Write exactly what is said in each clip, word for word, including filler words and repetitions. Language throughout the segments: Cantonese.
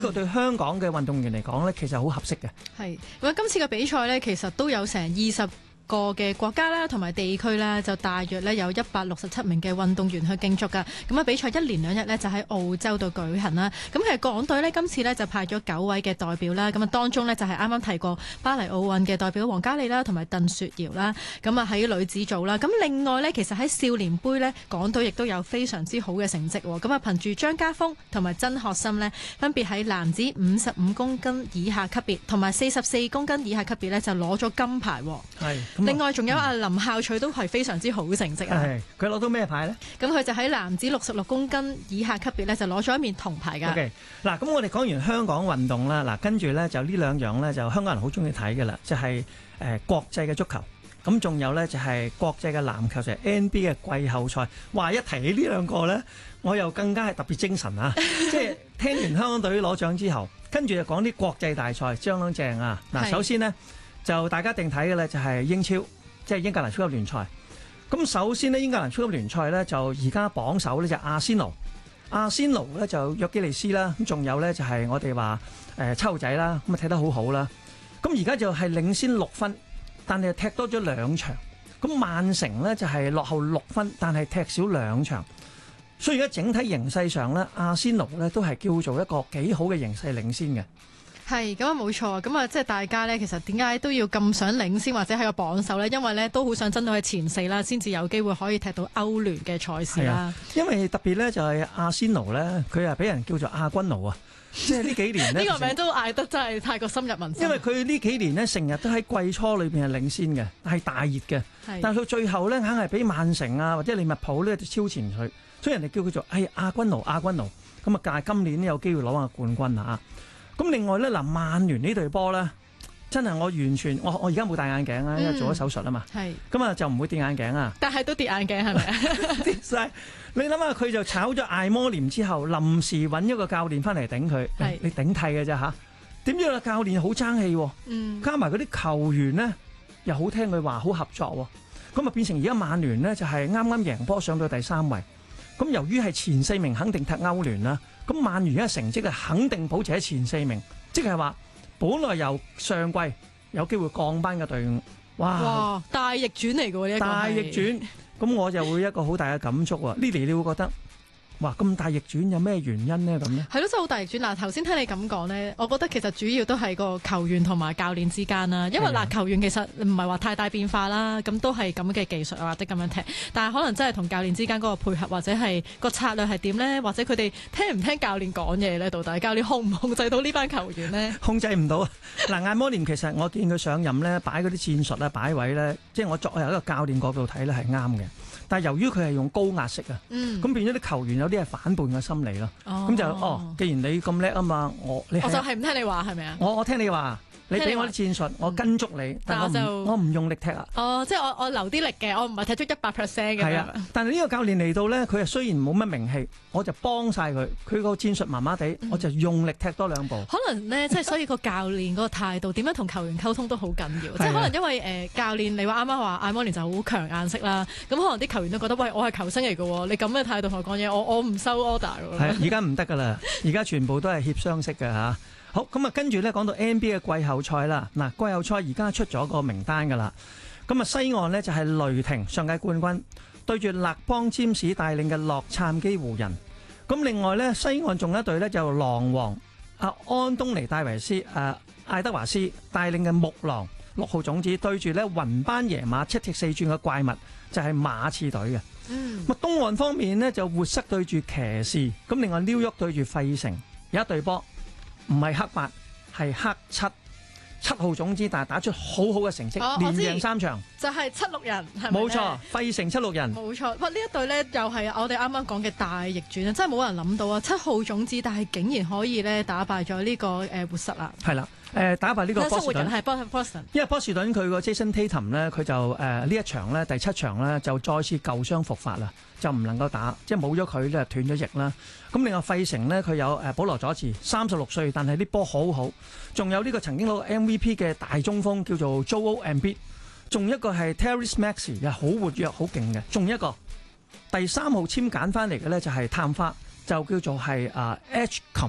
呢個對香港嘅運動員嚟講咧，其實好合適嘅。 係咁，今次嘅比賽咧，其實都有成二十個嘅國家啦，同埋地區啦，就大約咧有一百六十七名嘅運動員去競逐噶。咁啊，比賽一連兩日呢，就喺澳洲度舉行啦。咁其實港隊呢，今次呢，就派咗九位嘅代表啦。咁啊，當中呢，就係啱啱提過巴黎奧運嘅代表黃嘉莉啦，同埋鄧雪瑤啦。咁啊喺女子組啦。咁另外呢，其實喺少年杯呢，港隊亦都有非常之好嘅成績。咁啊，憑住張家峰同埋曾學心呢，分別喺男子五十五公斤以下級別同埋四十四公斤以下級別呢，就攞咗金牌。 係。 另外仲有阿林孝取都係非常之好嘅成績啊！ 係，佢攞到咩牌呢？ 咁佢就喺男子六十六公斤以下級別呢，就攞咗一面銅牌㗎。 OK， 嗱，咁我哋講完香港運動啦，嗱，跟住呢，就呢兩樣呢，就香港人好中意睇嘅啦，就係、是、誒、呃、國際嘅足球，咁仲有呢，就係、是、國際嘅籃球，就係、是、N B A 嘅季後賽。話一提起呢兩個呢，我又更加係特別精神啊！即係聽完香港隊攞獎之後，跟住就講啲國際大賽，相當正啊！嗱，首先呢，就大家一定睇嘅呢，就係英超。即係英格蘭超級聯賽。咁首先呢，英格蘭超級聯賽呢，就而家榜首呢，就阿仙奴，阿仙奴呢，就約基利斯啦，咁仲有呢，就係我哋話誒七號仔啦，咁啊踢得好好啦。咁而家就係領先六分，但係踢多咗兩場。咁曼城呢，就係落後六分，但係踢少兩場。所以而家整體形勢上呢，阿仙奴呢，都係叫做一個幾好嘅形勢領先嘅。 係咁啊，冇錯。咁啊，即係大家呢，其實點解都要咁想領先或者係個榜首呢？因為呢都好想爭到去前四啦，先至有機會可以踢到歐聯嘅賽事啦。因為特別呢，就係阿仙奴呢，佢係俾人叫做亞軍奴啊，即係呢幾年呢， 呢個名都嗌得真係太過深入民心。 因為佢呢幾年呢，成日都喺季初裏邊係領先嘅，係大熱嘅。但係到最後呢，硬係俾曼城啊或者利物浦呢就超前佢，所以人哋叫佢做哎亞軍奴亞軍奴。咁啊，但係今年有機會攞下冠軍啊！咁另外咧，嗱，曼聯呢隊波咧，真係我完全，我我而家冇戴眼鏡啊，因為做咗手術啊嘛。係、嗯。咁啊就唔會跌眼鏡啊。但係都跌眼鏡係咪啊？跌晒。你諗下，佢就炒咗艾摩廉之後，臨時揾一個教練翻嚟頂佢。係。你頂替嘅啫嚇。點知個教練好爭氣喎。嗯。加埋嗰啲球員呢，又好聽佢話，好合作喎。咁啊變成而家曼聯呢，就係啱啱贏波上到第三位。咁由於係前四名肯定踢歐聯啦，咁曼聯而家成績係肯定保持喺前四名，即係話本來由上季有機會降班嘅隊伍，哇！哇大逆轉嚟嘅喎呢一個，大逆轉，咁我就會一個好大嘅感觸喎。Lily 你會覺得？哇！咁大逆轉有咩原因呢？咁呢係咯，真係好大逆轉。嗱，頭先聽你咁講呢，我覺得其實主要都係個球員同埋教練之間啦。因為嗱，球員其實唔係話太大變化啦，咁都係咁嘅技術啊，或者咁樣踢。但係可能真係同教練之間嗰個配合，或者係個策略係點呢？或者佢哋聽唔聽教練講嘢呢？到底教練控唔控制到呢班球員呢？控制唔到啊！嗱，艾摩廉其實我見佢上任呢，擺嗰啲戰術啊、擺位呢，即係我作為一個教練角度睇呢，係啱嘅。但係由於佢係用高壓式啊，咁、嗯、變咗啲球員有啲係反叛嘅心理咯。咁、哦、就哦，既然你咁叻啊嘛，我你我就係唔聽你話係咪啊？我我聽你話。你俾我啲戰術，我跟足你，但係我唔我唔用力踢啊！哦，即係我我留啲力嘅，我唔係踢足一百 percent 嘅。係啊，但係呢個教練嚟到咧，佢係雖然冇乜名氣，我就幫晒佢。佢個戰術麻麻地，我就用力踢多兩步。可能咧，即係所以個教練嗰個態度點樣同球員溝通都好緊要。即係可能因為誒、呃、教練，你話啱啱話艾摩連就好強硬式啦，咁可能啲球員都覺得喂，我係球星嚟嘅喎，你咁嘅態度同我講嘢，我我唔收 order 㗎。係，而家唔得㗎啦，而家全部都係協商式嘅嚇。好，咁啊，跟住咧講到 N B A 嘅季後賽啦。嗱，季後賽而家出咗個名單噶啦。咁啊，西岸呢就係雷霆上屆冠軍對住勒邦詹士帶領嘅洛杉磯湖人。咁另外咧，西岸仲有一隊咧就狼王阿安東尼戴維斯誒艾德華斯帶領嘅木狼六號種子對住咧雲班耶馬七踢四轉嘅怪物就係馬刺隊嘅。嗯。咁東岸方面呢，就活塞對住騎士，咁另外紐約對住費城有一隊波。唔係黑八，係黑七，七號種子，但係打出好好嘅成績，哦、連贏三場，就係、是、七六人，係咪？冇錯，費城七六人，冇錯。哇！呢一隊呢，又係我哋啱啱講嘅大逆轉啊！真係冇人諗到啊！七號種子，但係竟然可以咧打敗咗呢、這個誒、呃、活塞啊！係啦。誒、呃、打敗呢個波士頓係波士頓，因為波士頓佢個 Jason Tatum 呢，佢就誒呢、呃、一場呢，第七場呢，就再次舊傷復發啦，就唔能夠打，即係冇咗佢咧斷咗翼啦。咁另外費城呢，佢有誒保羅佐治，三十六歲，但係啲波好好，仲有呢個曾經攞 M V P 嘅大中鋒叫做 Joel Embiid，仲一個係 Tyrese Maxey 又好活躍好勁嘅，仲一個第三號簽揀翻嚟嘅呢，就係探花，就叫做係啊 Edgecombe。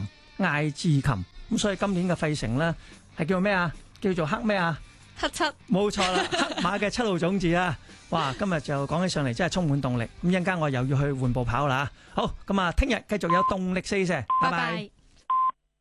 艾治琴。咁所以今年嘅費城咧係叫咩啊？叫做黑咩啊？ 黑七， 冇錯啦，黑馬嘅七號種子啊！哇，今日就講起上嚟真係充滿動力。咁一陣間我又要去換步跑啦。好，咁啊，聽日繼續有動力四射，拜拜。